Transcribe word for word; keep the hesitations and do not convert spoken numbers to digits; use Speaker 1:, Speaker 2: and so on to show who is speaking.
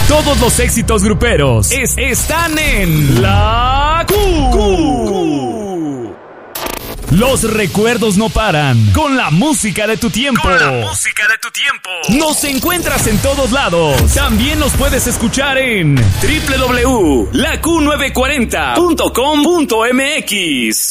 Speaker 1: Todos los éxitos gruperos es, están en La Q. Q. Los recuerdos no paran con la música de tu tiempo.
Speaker 2: Con la música de tu tiempo.
Speaker 1: Nos encuentras en todos lados. También nos puedes escuchar en doble u doble u doble u punto la q nueve cuarenta punto com punto m x.